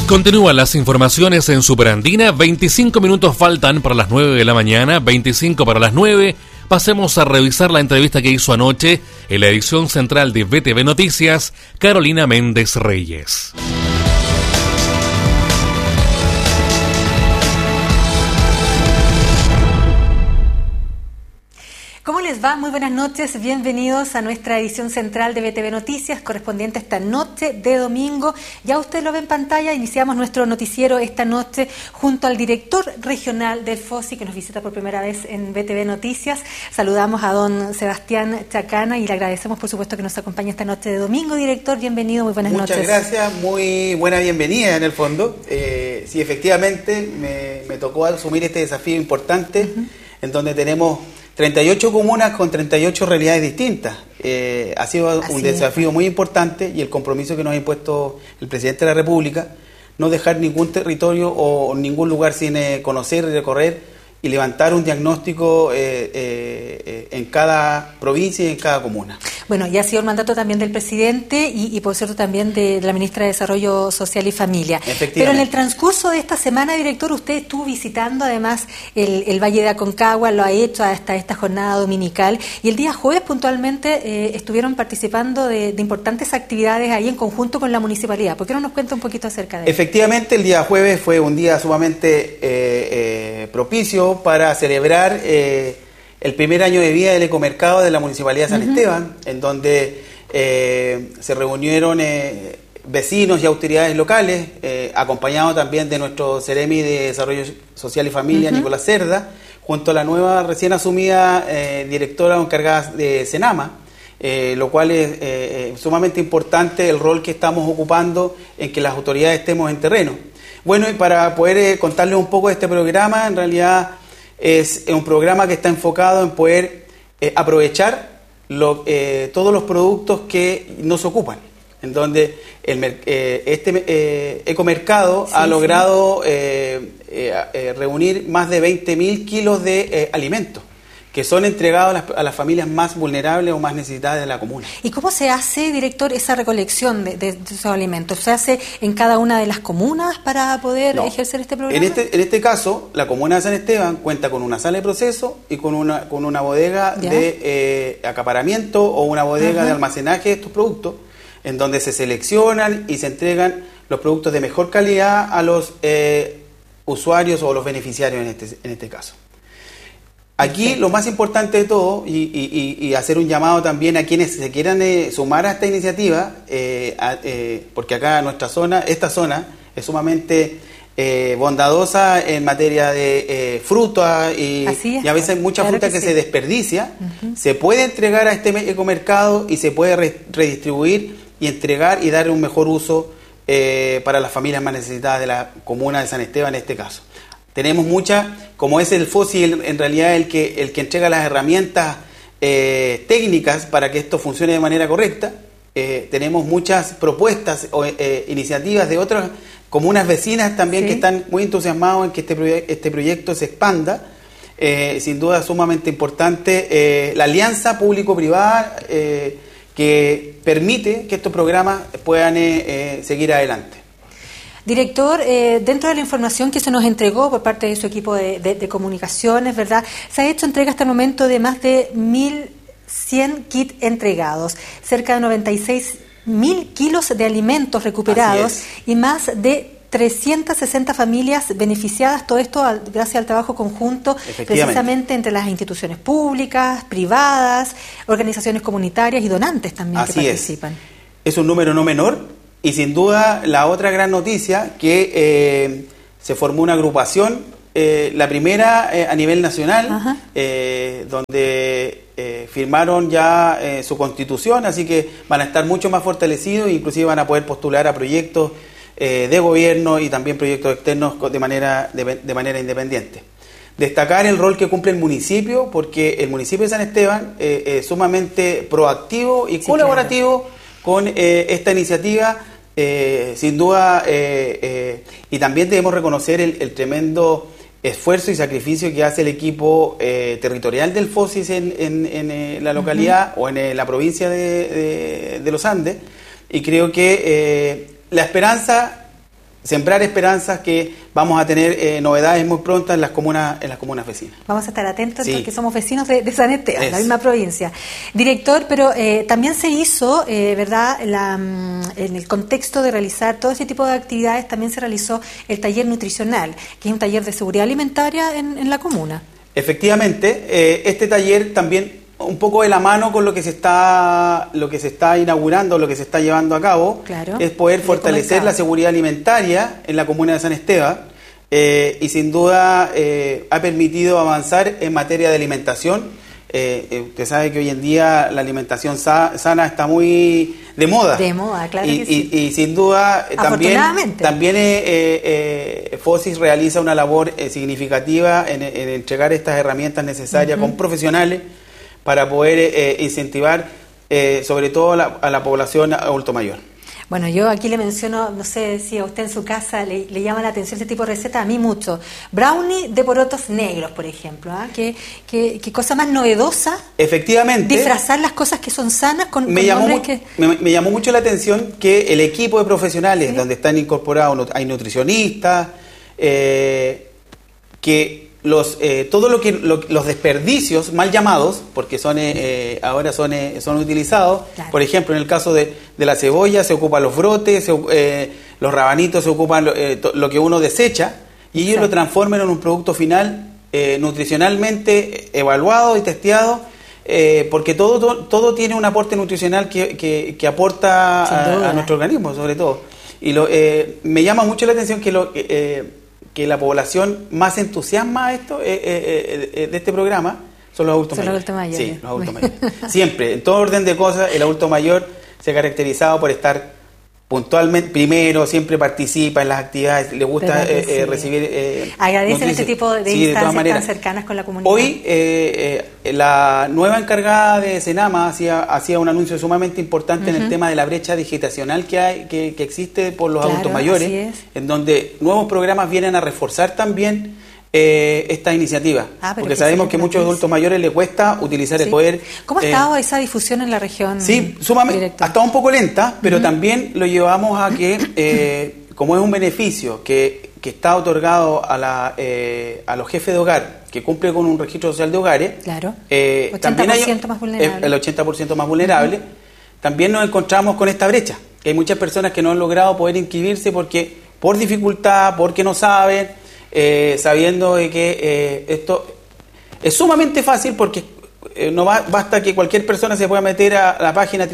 Continúan las informaciones en Superandina. 25 minutos faltan para las 9 de la mañana, 25 para las 9. Pasemos a revisar la entrevista que hizo anoche en la edición central de BTV Noticias, Carolina Méndez Reyes. ¿Cómo les va? Muy buenas noches, bienvenidos a nuestra edición central de BTV Noticias, correspondiente a esta noche de domingo. Ya usted lo ve en pantalla, iniciamos nuestro noticiero esta noche junto al director regional del FOSI, que nos visita por primera vez en BTV Noticias. Saludamos a don Sebastián Chacana y le agradecemos, por supuesto, que nos acompañe esta noche de domingo. Director, bienvenido, muy buenas noches. Muchas gracias, muy buena bienvenida en el fondo. Sí, efectivamente, me tocó asumir este desafío importante, en donde tenemos 38 comunas con 38 realidades distintas. Ha sido un desafío muy importante y el compromiso que nos ha impuesto el presidente de la República, no dejar ningún territorio o ningún lugar sin conocer y recorrer y levantar un diagnóstico en cada provincia y en cada comuna. Bueno, y ha sido el mandato también del presidente y por cierto también de la ministra de Desarrollo Social y Familia. Pero en el transcurso de esta semana, director, usted estuvo visitando además el Valle de Aconcagua, lo ha hecho hasta esta jornada dominical, y el día jueves puntualmente estuvieron participando de importantes actividades ahí en conjunto con la municipalidad. ¿Por qué no nos cuenta un poquito acerca de eso? Efectivamente, el día jueves fue un día sumamente propicio para celebrar el primer año de vida del ecomercado de la Municipalidad de San Esteban, en donde se reunieron vecinos y autoridades locales, acompañados también de nuestro Ceremi de Desarrollo Social y Familia, Nicolás Cerda, junto a la nueva recién asumida directora encargada de Senama, lo cual es sumamente importante el rol que estamos ocupando en que las autoridades estemos en terreno. Bueno, y para poder contarles un poco de este programa, en realidad es un programa que está enfocado en poder aprovechar todos los productos que nos ocupan, en donde este ecomercado ha logrado reunir más de 20.000 kilos de alimentos que son entregados a las familias más vulnerables o más necesitadas de la comuna. ¿Y cómo se hace, director, esa recolección de esos alimentos? ¿Se hace en cada una de las comunas para poder ejercer este programa? En este caso, la comuna de San Esteban cuenta con una sala de proceso y con una bodega de acaparamiento o una bodega de almacenaje de estos productos, en donde se seleccionan y se entregan los productos de mejor calidad a los usuarios o los beneficiarios en este caso. Aquí lo más importante de todo, y hacer un llamado también a quienes se quieran sumar a esta iniciativa, porque acá esta zona es sumamente bondadosa en materia de fruta y a veces hay mucha fruta que se desperdicia. Se puede entregar a este ecomercado y se puede redistribuir y entregar y dar un mejor uso para las familias más necesitadas de la comuna de San Esteban en este caso. Tenemos muchas, como es el FOSI en realidad el que entrega las herramientas técnicas para que esto funcione de manera correcta. Tenemos muchas propuestas o iniciativas de otras comunas vecinas también que están muy entusiasmados en que este proyecto se expanda. Sin duda sumamente importante la alianza público-privada que permite que estos programas puedan seguir adelante. Director, dentro de la información que se nos entregó por parte de su equipo de comunicaciones, ¿verdad? Se ha hecho entrega hasta el momento de más de 1.100 kits entregados, cerca de 96.000 kilos de alimentos recuperados y más de 360 familias beneficiadas, todo esto gracias al trabajo conjunto precisamente entre las instituciones públicas, privadas, organizaciones comunitarias y donantes también que participan. Es un número no menor. Y sin duda la otra gran noticia que se formó una agrupación, la primera a nivel nacional, donde firmaron ya su constitución, así que van a estar mucho más fortalecidos e inclusive van a poder postular a proyectos de gobierno y también proyectos externos de manera independiente. Destacar el rol que cumple el municipio, porque el municipio de San Esteban es sumamente proactivo y colaborativo con esta iniciativa. Sin duda, y también debemos reconocer el tremendo esfuerzo y sacrificio que hace el equipo territorial del FOSIS en la localidad o en la provincia de los Andes, y creo que la esperanza sembrar esperanzas que vamos a tener novedades muy prontas en las comunas vecinas. Vamos a estar atentos porque somos vecinos de San Esteban, la misma provincia. Director, pero también se hizo, ¿verdad? En el contexto de realizar todo ese tipo de actividades, también se realizó el taller nutricional, que es un taller de seguridad alimentaria en la comuna. Efectivamente, este taller también un poco de la mano con lo que se está inaugurando, lo que se está llevando a cabo, es poder fortalecer la seguridad alimentaria en la comuna de San Esteban, y sin duda ha permitido avanzar en materia de alimentación. Usted sabe que hoy en día la alimentación sana está muy de moda. De moda, claro que sí. Y sin duda también FOSIS realiza una labor significativa en entregar estas herramientas necesarias con profesionales para poder incentivar sobre todo a la población adulto mayor. Bueno, yo aquí le menciono, no sé si a usted en su casa le llama la atención este tipo de recetas, a mí mucho. Brownie de porotos negros, por ejemplo, ¿ah? ¿Qué cosa más novedosa? Efectivamente. Disfrazar las cosas que son sanas con me llamó mucho la atención que el equipo de profesionales, donde están incorporados, hay nutricionistas, que todo los desperdicios mal llamados, porque ahora son utilizados, por ejemplo, en el caso de la cebolla se ocupan los brotes, los rabanitos se ocupan lo que uno desecha, y ellos lo transforman en un producto final nutricionalmente evaluado y testeado, porque todo tiene un aporte nutricional que aporta a nuestro organismo, sobre todo. Y me llama mucho la atención que la población más entusiasma de este programa son los adultos mayores. Sí, los adultos mayores. Siempre, en todo orden de cosas, el adulto mayor se ha caracterizado por estar puntualmente primero, siempre participa en las actividades, le gusta recibir... Agradecen este tipo de instancias tan cercanas con la comunidad. Hoy la nueva encargada de Senama hacía un anuncio sumamente importante en el tema de la brecha digitacional que existe por los adultos mayores, en donde nuevos programas vienen a reforzar también esta iniciativa, porque sabemos que a muchos adultos mayores les cuesta utilizar el poder. ¿Cómo ha estado esa difusión en la región? Sí, sumamente, ha estado un poco lenta, pero también lo llevamos a que, como es un beneficio que está otorgado a los jefes de hogar, que cumple con un registro social de hogares, 80% más vulnerable. El 80% más vulnerable, también nos encontramos con esta brecha, que hay muchas personas que no han logrado poder inscribirse por dificultad, porque no saben, sabiendo de que esto es sumamente fácil, porque basta que cualquier persona se pueda meter a la página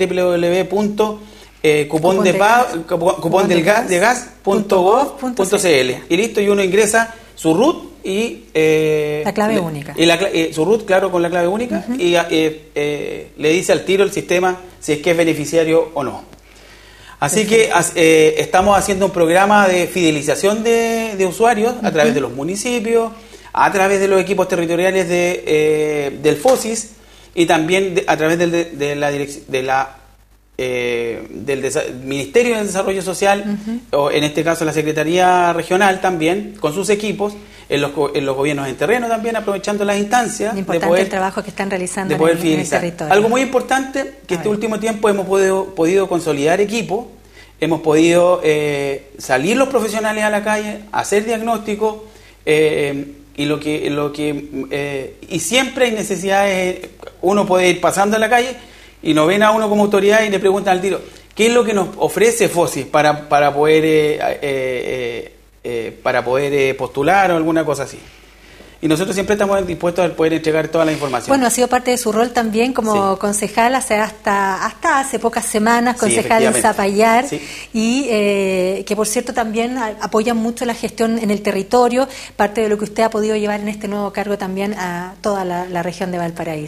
www.cupondelgas.gov.cl y listo, y uno ingresa su RUT y la clave única. Y su RUT, claro, con la clave única, y le dice al tiro el sistema si es que es beneficiario o no. Así que estamos haciendo un programa de fidelización de usuarios a través de los municipios, a través de los equipos territoriales del FOSIS, y también a través del Ministerio del Desarrollo Social, o en este caso la Secretaría Regional también, con sus equipos, en los gobiernos en terreno también, aprovechando las instancias el trabajo que están realizando en el territorio. Algo muy importante, que este último tiempo hemos podido consolidar equipos, hemos podido salir los profesionales a la calle, hacer diagnósticos, y siempre hay necesidades. Uno puede ir pasando en la calle y nos ven a uno como autoridad y le preguntan al tiro, ¿qué es lo que nos ofrece FOSIS para poder postular o alguna cosa así? Y nosotros siempre estamos dispuestos a poder entregar toda la información. Bueno, ha sido parte de su rol también como concejal hasta hace pocas semanas, concejal en Zapallar, y que por cierto también apoyan mucho la gestión en el territorio, parte de lo que usted ha podido llevar en este nuevo cargo también a toda la región de Valparaíso.